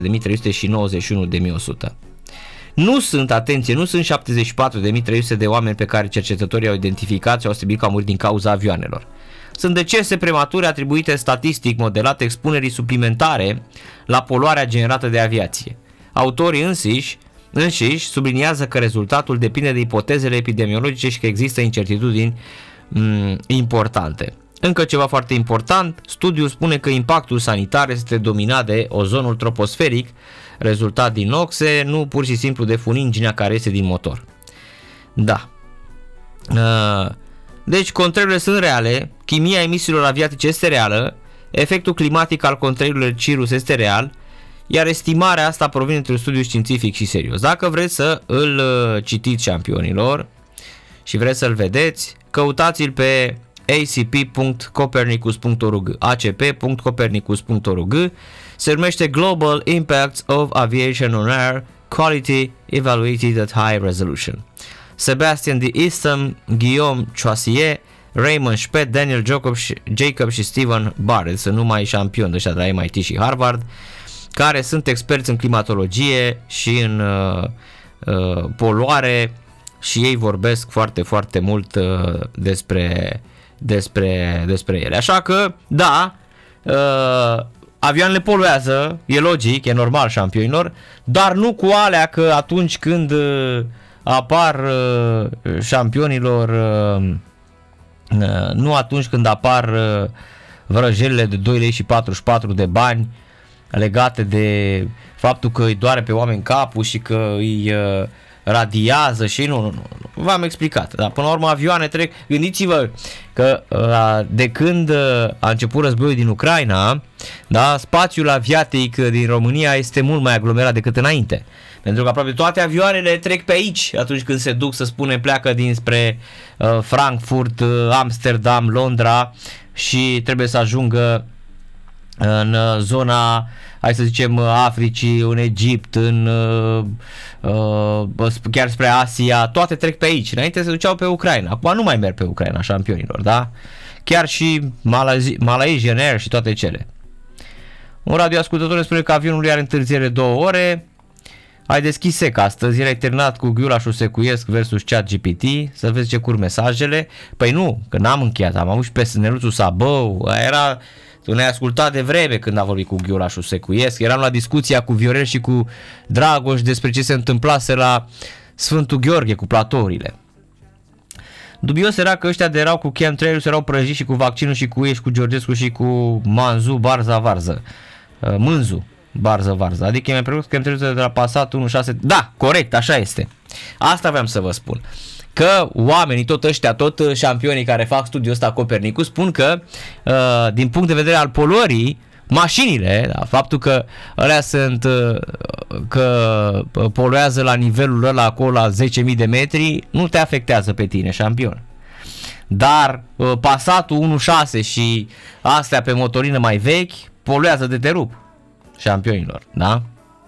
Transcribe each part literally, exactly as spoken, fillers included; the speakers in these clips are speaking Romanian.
de mii trei sute și nouăzeci și unu de mii o sută. Nu sunt, atenție, nu sunt șaptezeci și patru de mii trei sute de oameni pe care cercetătorii au identificat și au stabilit că au murit din cauza avioanelor. Sunt decese premature atribuite statistic modelate expunerii suplimentare la poluarea generată de aviație. Autorii înșiși, înșiși subliniază că rezultatul depinde de ipotezele epidemiologice și că există incertitudini m, importante. Încă ceva foarte important, studiul spune că impactul sanitar este dominat de ozonul troposferic, rezultat din noxe, nu pur și simplu de funinginea care iese din motor. Da. Deci contrariile sunt reale, chimia emisiilor aviatice este reală, efectul climatic al contrariului Cirrus este real, iar estimarea asta provine dintr-un studiu științific și serios. Dacă vreți să îl citiți, șampionilor, și vreți să-l vedeți, căutați-l pe a c p punct copernicus punct org, a c p punct copernicus punct org. Se numește Global Impacts of Aviation on Air Quality Evaluated at High Resolution. Sebastian de Eastham, Guillaume Choisier, Raymond Speth, Daniel Jacob și, Jacob și Stephen Barrett, sunt numai șampioni ăștia de la M I T și Harvard, care sunt experți în climatologie și în uh, uh, poluare și ei vorbesc foarte, foarte mult uh, despre, despre, despre ele. Așa că, da, uh, avioanele poluează, e logic, e normal, șampionilor, dar nu cu alea că atunci când uh, apar uh, șampionilor, uh, uh, nu atunci când apar uh, vrăjelile de doi lei și patruzeci și patru de bani legate de faptul că îi doare pe oameni capul și că îi uh, radiază și nu, nu, nu, nu. V-am explicat, dar până la urmă avioane trec, gândiți-vă că uh, de când uh, a început războiul din Ucraina, da, spațiul aviatic din România este mult mai aglomerat decât înainte. Pentru că aproape toate avioanele trec pe aici atunci când se duc, să spunem, pleacă dinspre uh, Frankfurt, uh, Amsterdam, Londra și trebuie să ajungă în uh, zona, hai să zicem, Africii, în Egipt, în, uh, uh, chiar spre Asia, toate trec pe aici. Înainte se duceau pe Ucraina, acum nu mai merg pe Ucraina, șampionilor, da? Chiar și Malaysian Air și toate cele. Un radioascultător ne spune că avionul lui are întârziere două ore. Ai deschis sec astăzi, erai terminat cu Ghiulașul Secuiesc versus ChatGPT, să vezi ce cur mesajele. Păi nu, că n-am încheiat, am avut și pe Sneluțu Sabău, era, tu ne-ai ascultat de vreme când a vorbit cu Ghiulașul Secuiesc, eram la discuția cu Viorel și cu Dragoș despre ce se întâmplase la Sfântul Gheorghe cu platourile. Dubios era că ăștia de erau cu chemtrails erau prăjiți și cu vaccinul și cu ei și cu Georgescu și cu Manzu, Barza, Varză, Mânzu. Barză, varză. Adică e mai precis că îmi trebuie de la Passat unu șase. Da, corect, așa este. Asta vreau să vă spun. Că oamenii, tot ăștia, tot șampionii care fac studiul ăsta Copernicus, spun că uh, din punct de vedere al poluării, mașinile, da, faptul că alea sunt, uh, că poluează la nivelul ăla acolo la zece mii de metri, nu te afectează pe tine, șampion. Dar uh, Passatul unu șase și astea pe motorină mai vechi poluează de te rup. Șampionilor, da?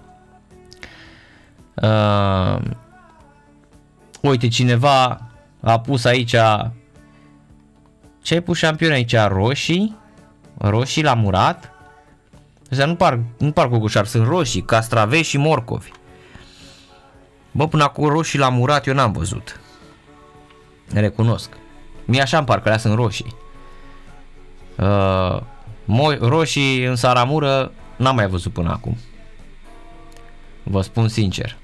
Uh, uite, cineva a pus aici, ce ai pus, șampion, aici? Roșii? Roșii la murat? Astea nu par, nu par cocoșari, sunt roșii, castraveți și morcovi. Bă, până acum roșii la murat eu n-am văzut. Recunosc. Mie așa îmi par că alea sunt roșii. Uh, moi, roșii în saramură n-am mai văzut până acum. Vă spun sincer.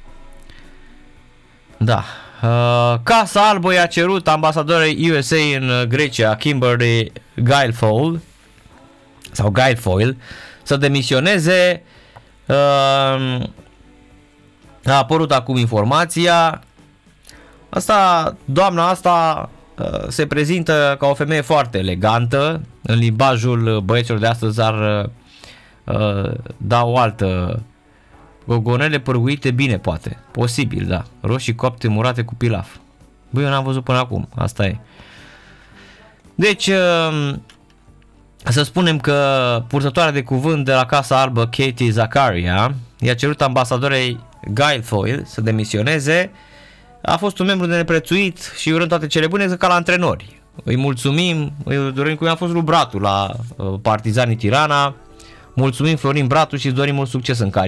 Da. Uh, Casa Albă i-a cerut ambasadorului U S A în Grecia, Kimberly Guilfoyle, sau Guilfoyle, să demisioneze. Uh, a apărut acum informația. Asta, doamna asta uh, se prezintă ca o femeie foarte elegantă. În limbajul băieților de astăzi ar Uh, da o altă, gogonele pârguite bine, poate, posibil, da, roșii coapte murate cu pilaf. Băi, eu n-am văzut până acum, asta e. Deci uh, să spunem că purtătoarea de cuvânt de la Casa Albă, Katie Zakaria, i-a cerut ambasadorei Guilfoyle să demisioneze. A fost un membru de neprețuit și urând toate cele bune, ca la antrenori. Îi mulțumim, îi dorim, cum a fost lui Bratu la uh, Partizanii Tirana. Mulțumim, Florin Bratu, și îți dorim mult succes în carieră.